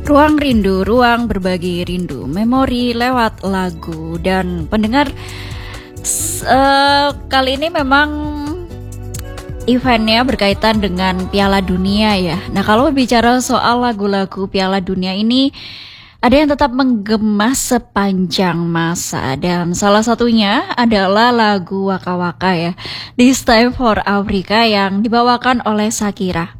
Ruang rindu, ruang berbagi rindu, memori lewat lagu. Dan pendengar, kali ini memang eventnya berkaitan dengan Piala Dunia ya. Nah, kalau bicara soal lagu-lagu Piala Dunia ini, ada yang tetap menggema sepanjang masa, dan salah satunya adalah lagu Waka Waka ya, This Time for Africa, yang dibawakan oleh Shakira.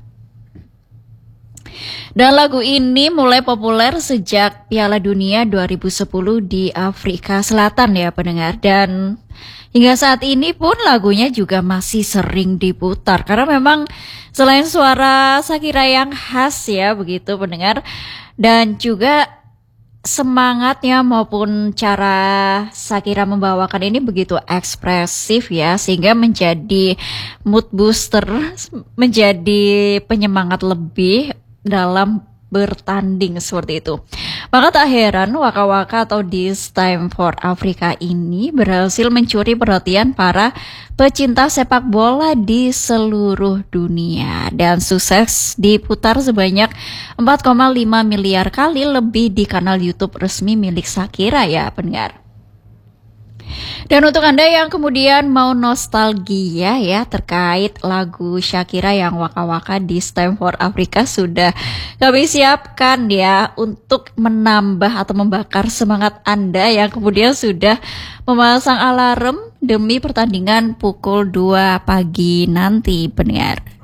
Dan lagu ini mulai populer sejak Piala Dunia 2010 di Afrika Selatan ya pendengar. Dan hingga saat ini pun lagunya juga masih sering diputar, karena memang selain suara Shakira yang khas ya begitu pendengar, dan juga semangatnya maupun cara Shakira membawakan ini begitu ekspresif ya, sehingga menjadi mood booster, menjadi penyemangat lebih dalam bertanding seperti itu. Maka tak heran Waka Waka atau This Time for Africa ini berhasil mencuri perhatian para pecinta sepak bola di seluruh dunia, dan sukses diputar sebanyak 4,5 miliar kali lebih di kanal YouTube resmi milik Shakira ya pendengar. Dan untuk Anda yang kemudian mau nostalgia ya terkait lagu Shakira yang Waka Waka This Time for Africa, sudah kami siapkan ya untuk menambah atau membakar semangat Anda yang kemudian sudah memasang alarm demi pertandingan pukul 2 pagi nanti pendengar.